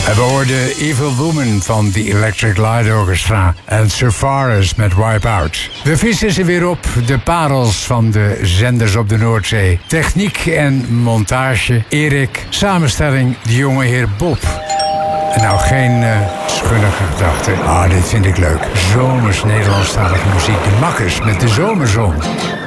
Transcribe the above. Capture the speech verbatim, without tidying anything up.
We hoorden Evil Woman van The Electric Light Orchestra en Surfaris met Wipeout. We vissen ze weer op, de parels van de zenders op de Noordzee. Techniek en montage, Erik. Samenstelling, de jonge heer Bob. En nou, geen uh, schunnige gedachten. Ah, dit vind ik leuk. Zomers Nederlandstalige muziek. De Makkers met de zomerzon.